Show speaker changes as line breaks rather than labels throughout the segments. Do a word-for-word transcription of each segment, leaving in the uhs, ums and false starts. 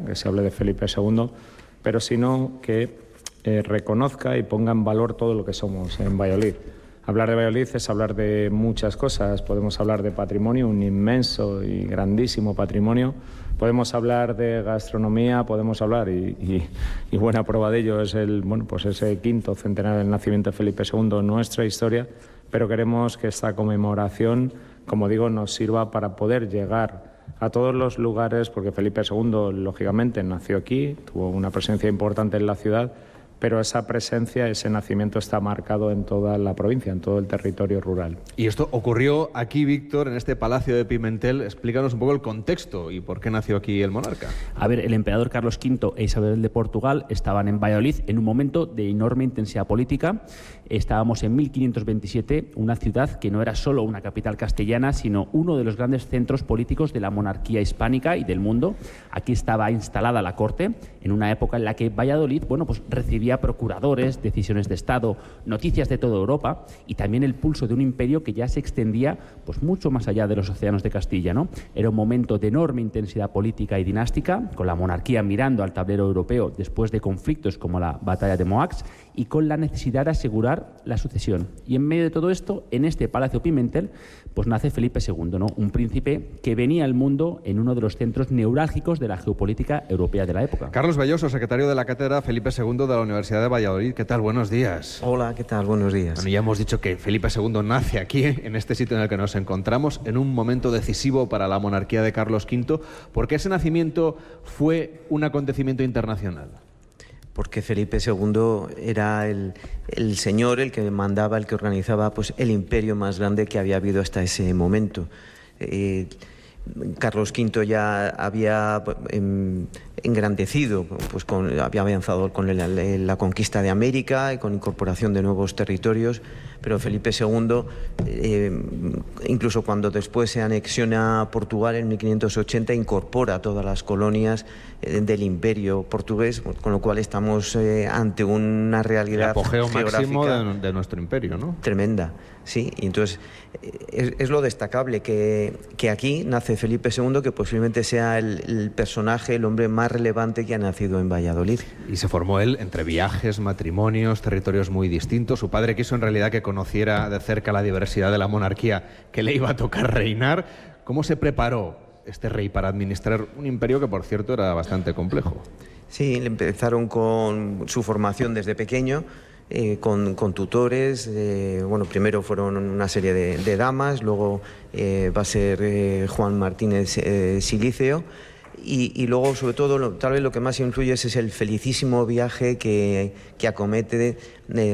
que se hable de Felipe segundo, pero sino que eh, reconozca y ponga en valor todo lo que somos en Valladolid. Hablar de Valladolid es hablar de muchas cosas. Podemos hablar de patrimonio, un inmenso y grandísimo patrimonio. Podemos hablar de gastronomía, podemos hablar, y, y, y buena prueba de ello es el, bueno, pues ese quinto centenario del nacimiento de Felipe segundo en nuestra historia, pero queremos que esta conmemoración, como digo, nos sirva para poder llegar a todos los lugares, porque Felipe segundo, lógicamente, nació aquí, tuvo una presencia importante en la ciudad, pero esa presencia, ese nacimiento está marcado en toda la provincia, en todo el territorio rural.
Y esto ocurrió aquí, Víctor, en este Palacio de Pimentel. Explícanos un poco el contexto y por qué nació aquí el monarca.
A ver, el emperador Carlos quinto e Isabel de Portugal estaban en Valladolid en un momento de enorme intensidad política. Estábamos en mil quinientos veintisiete, una ciudad que no era solo una capital castellana, sino uno de los grandes centros políticos de la monarquía hispánica y del mundo. Aquí estaba instalada la corte, en una época en la que Valladolid, bueno, pues recibía procuradores, decisiones de Estado, noticias de toda Europa y también el pulso de un imperio que ya se extendía pues mucho más allá de los océanos de Castilla, ¿no? Era un momento de enorme intensidad política y dinástica, con la monarquía mirando al tablero europeo después de conflictos como la batalla de Moax y con la necesidad de asegurar la sucesión. Y en medio de todo esto, en este Palacio Pimentel, pues nace Felipe segundo, ¿no? Un príncipe que venía al mundo en uno de los centros neurálgicos de la geopolítica europea de la época.
Carlos Belloso, secretario de la Cátedra Felipe segundo de la Universidad de Valladolid. ¿Qué tal? Buenos días.
Hola, ¿qué tal? Buenos días.
Bueno, ya hemos dicho que Felipe segundo nace aquí, en este sitio en el que nos encontramos, en un momento decisivo para la monarquía de Carlos quinto. ¿Por qué ese nacimiento fue un acontecimiento internacional?
Porque Felipe segundo era el, el señor, el que mandaba, el que organizaba pues, el imperio más grande que había habido hasta ese momento. Eh, Carlos quinto ya había eh, engrandecido, pues con, había avanzado con la, la conquista de América y con incorporación de nuevos territorios, pero Felipe segundo, eh, incluso cuando después se anexiona a Portugal en mil quinientos ochenta, incorpora todas las colonias eh, del imperio portugués, con lo cual estamos eh, ante una realidad
el apogeo
geográfica
máximo de, de nuestro imperio, ¿no?
Tremenda, sí. Y entonces es, es lo destacable que, que aquí nace Felipe segundo, que posiblemente sea el, el personaje, el hombre más relevante que ha nacido en Valladolid.
Y se formó él entre viajes, matrimonios, territorios muy distintos. Su padre quiso en realidad que conociera de cerca la diversidad de la monarquía que le iba a tocar reinar. ¿Cómo se preparó este rey para administrar un imperio que, por cierto, era bastante complejo?
Sí, empezaron con su formación desde pequeño, eh, con, con tutores. Eh, bueno, primero fueron una serie de, de damas, luego eh, va a ser eh, Juan Martínez eh, Siliceo. Y, y luego, sobre todo, lo, tal vez lo que más influye es, es el felicísimo viaje que, que acomete de, de,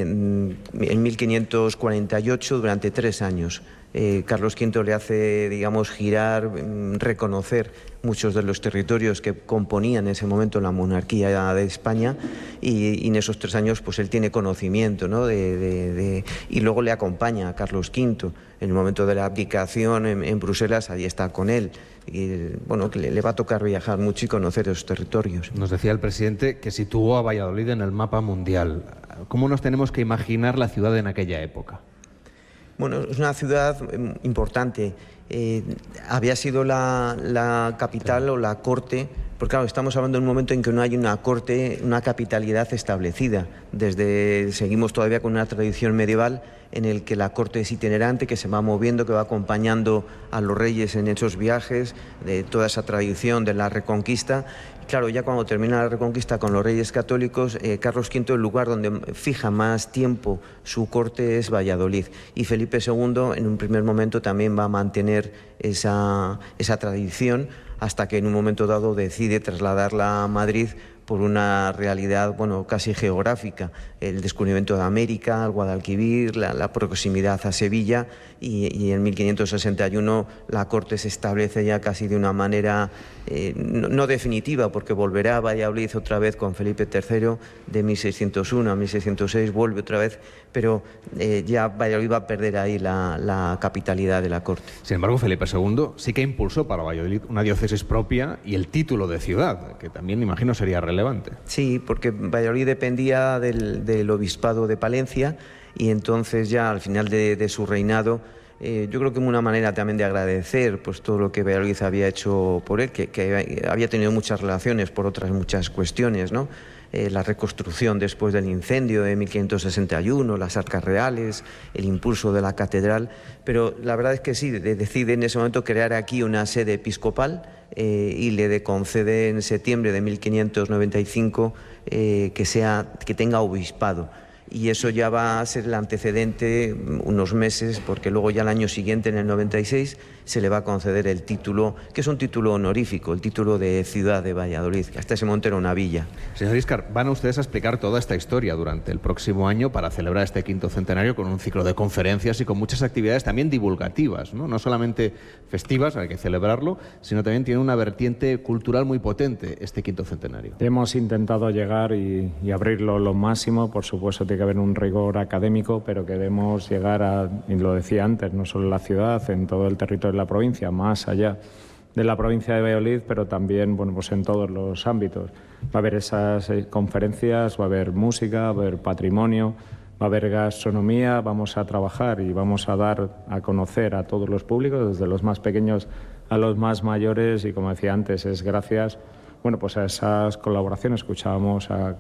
en mil quinientos cuarenta y ocho durante tres años. Eh, Carlos quinto le hace, digamos, girar, reconocer muchos de los territorios que componían en ese momento la monarquía de España y, y en esos tres años pues él tiene conocimiento, ¿no? de, de, de, y luego le acompaña a Carlos quinto en el momento de la abdicación en, en Bruselas, ahí está con él. Y bueno, que le, le va a tocar viajar mucho y conocer esos territorios.
Nos decía el presidente que situó a Valladolid en el mapa mundial. ¿Cómo nos tenemos que imaginar la ciudad en aquella época?
Bueno, es una ciudad importante. Eh, había sido la, la capital o la corte, porque claro, estamos hablando de un momento en que no hay una corte, una capitalidad establecida. Desde, seguimos todavía con una tradición medieval en el que la corte es itinerante, que se va moviendo, que va acompañando a los reyes en esos viajes, de toda esa tradición de la Reconquista. Claro, ya cuando termina la Reconquista con los reyes católicos, eh, Carlos quinto, el lugar donde fija más tiempo su corte es Valladolid. Y Felipe segundo, en un primer momento, también va a mantener esa, esa tradición hasta que en un momento dado decide trasladarla a Madrid por una realidad, bueno, casi geográfica, el descubrimiento de América, el Guadalquivir, la, la proximidad a Sevilla, y, y en mil quinientos sesenta y uno la corte se establece ya casi de una manera eh, no, no definitiva, porque volverá a Valladolid otra vez con Felipe tercero, de mil seiscientos uno a mil seiscientos seis, vuelve otra vez, pero eh, ya Valladolid va a perder ahí la, la capitalidad de la corte.
Sin embargo, Felipe segundo sí que impulsó para Valladolid una diócesis propia y el título de ciudad, que también me imagino sería relevante.
Sí, porque Valladolid dependía del, del obispado de Palencia y entonces ya al final de, de su reinado Eh, yo creo que es una manera también de agradecer pues, todo lo que Valladolid había hecho por él, que, que había tenido muchas relaciones por otras muchas cuestiones, ¿no? Eh, la reconstrucción después del incendio de mil quinientos sesenta y uno, las arcas reales, el impulso de la catedral, pero la verdad es que sí, de, decide en ese momento crear aquí una sede episcopal eh, y le concede en septiembre de mil quinientos noventa y cinco eh, que, sea, que tenga obispado. Y eso ya va a ser el antecedente unos meses, porque luego ya el año siguiente, en el noventa y seis, se le va a conceder el título, que es un título honorífico, el título de ciudad de Valladolid, que hasta ese momento era una villa.
Señor Íscar, van ustedes a explicar toda esta historia durante el próximo año para celebrar este quinto centenario con un ciclo de conferencias y con muchas actividades también divulgativas, ¿no? No solamente festivas, hay que celebrarlo, sino también tiene una vertiente cultural muy potente este quinto centenario.
Hemos intentado llegar y, y abrirlo lo máximo, por supuesto tiene que haber un rigor académico, pero queremos llegar a, y lo decía antes, no solo en la ciudad, en todo el territorio de la provincia, más allá de la provincia de Valladolid, pero también bueno, pues en todos los ámbitos. Va a haber esas eh, conferencias, va a haber música, va a haber patrimonio, va a haber gastronomía, vamos a trabajar y vamos a dar a conocer a todos los públicos, desde los más pequeños a los más mayores, y como decía antes, es gracias bueno, pues a esas colaboraciones. Escuchábamos a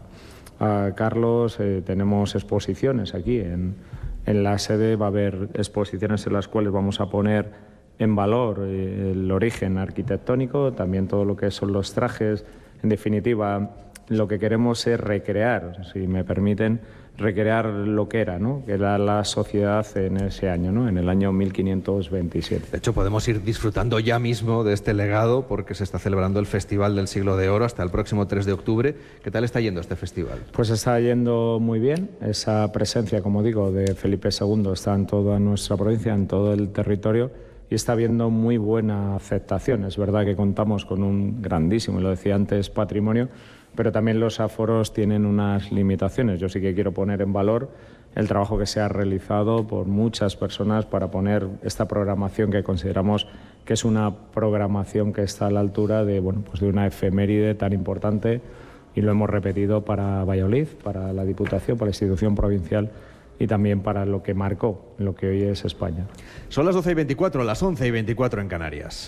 a Carlos, eh, tenemos exposiciones aquí en, en la sede, va a haber exposiciones en las cuales vamos a poner en valor eh, el origen arquitectónico, también todo lo que son los trajes. En definitiva, lo que queremos es recrear, si me permiten, recrear lo que era, ¿no? Que era la sociedad en ese año, ¿no? En el año mil quinientos veintisiete.
De hecho, podemos ir disfrutando ya mismo de este legado porque se está celebrando el Festival del Siglo de Oro hasta el próximo tres de octubre. ¿Qué tal está yendo este festival?
Pues está yendo muy bien. Esa presencia, como digo, de Felipe segundo está en toda nuestra provincia, en todo el territorio, y está habiendo muy buena aceptación. Es verdad que contamos con un grandísimo, y lo decía antes, patrimonio, pero también los aforos tienen unas limitaciones. Yo sí que quiero poner en valor el trabajo que se ha realizado por muchas personas para poner esta programación que consideramos que es una programación que está a la altura de, bueno, pues de una efeméride tan importante, y lo hemos repetido para Valladolid, para la Diputación, para la institución provincial y también para lo que marcó lo que hoy es España.
Son las doce y veinticuatro, las once y veinticuatro en Canarias.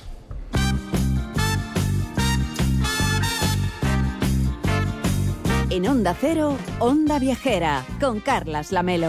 En Onda Cero, Onda Viajera, con Carlas Lamelo.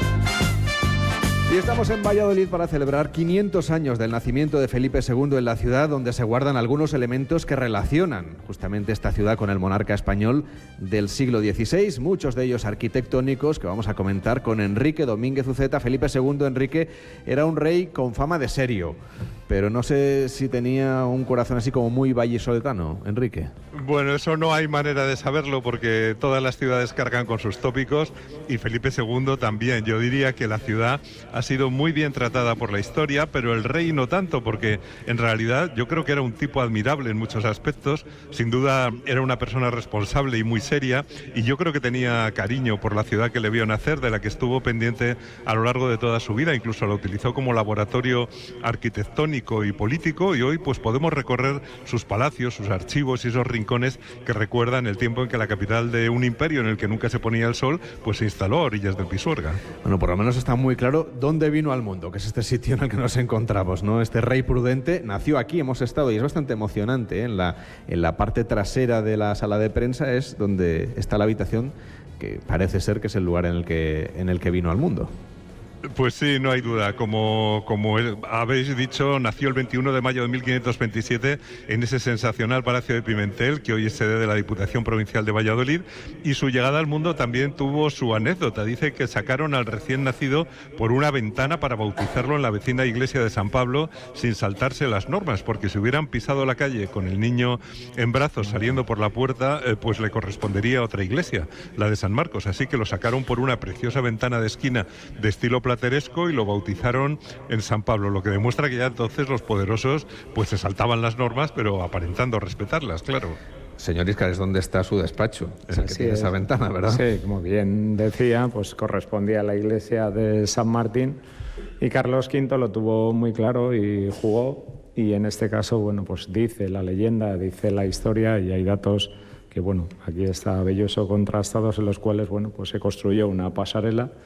Y estamos en Valladolid para celebrar quinientos años del nacimiento de Felipe segundo en la ciudad, donde se guardan algunos elementos que relacionan justamente esta ciudad con el monarca español del siglo dieciséis, muchos de ellos arquitectónicos, que vamos a comentar con Enrique Domínguez Uceta. Felipe segundo, Enrique, era un rey con fama de serio, pero no sé si tenía un corazón así como muy vallisoletano, Enrique.
Bueno, eso no hay manera de saberlo porque todas las ciudades cargan con sus tópicos y Felipe segundo también. Yo diría que la ciudad ha sido muy bien tratada por la historia, pero el rey no tanto, porque en realidad yo creo que era un tipo admirable en muchos aspectos. Sin duda era una persona responsable y muy seria, y yo creo que tenía cariño por la ciudad que le vio nacer, de la que estuvo pendiente a lo largo de toda su vida. Incluso la utilizó como laboratorio arquitectónico y político, y hoy pues podemos recorrer sus palacios, sus archivos y esos rincones que recuerdan el tiempo en que la capital de un imperio en el que nunca se ponía el sol pues se instaló a orillas del Pisuerga.
Bueno, por lo menos está muy claro dónde vino al mundo, que es este sitio en el que nos encontramos, ¿no? Este rey prudente nació aquí, hemos estado, y es bastante emocionante, ¿eh? en la, en la parte trasera de la sala de prensa es donde está la habitación, que parece ser que es el lugar en el que, en el que vino al mundo.
Pues sí, no hay duda. Como, como habéis dicho, nació el veintiuno de mayo de mil quinientos veintisiete en ese sensacional Palacio de Pimentel, que hoy es sede de la Diputación Provincial de Valladolid, y su llegada al mundo también tuvo su anécdota. Dice que sacaron al recién nacido por una ventana para bautizarlo en la vecina iglesia de San Pablo sin saltarse las normas, porque si hubieran pisado la calle con el niño en brazos saliendo por la puerta, eh, pues le correspondería a otra iglesia, la de San Marcos. Así que lo sacaron por una preciosa ventana de esquina de estilo plateresco y lo bautizaron en San Pablo, lo que demuestra que ya entonces los poderosos pues se saltaban las normas, pero aparentando respetarlas, claro.
Señor Íscar, es donde está su despacho, es el que tiene
es.
esa ventana, ¿verdad?
Sí, como bien decía, pues correspondía a la iglesia de San Martín, y Carlos quinto lo tuvo muy claro y jugó, y en este caso, bueno, pues dice la leyenda, dice la historia, y hay datos que, bueno, aquí está Belloso contrastados, en los cuales, bueno, pues se construyó una pasarela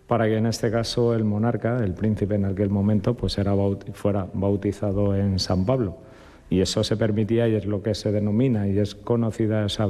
para que en este caso el monarca, el príncipe en aquel momento, pues era baut- fuera bautizado en San Pablo. Y eso se permitía y es lo que se denomina y es conocida esa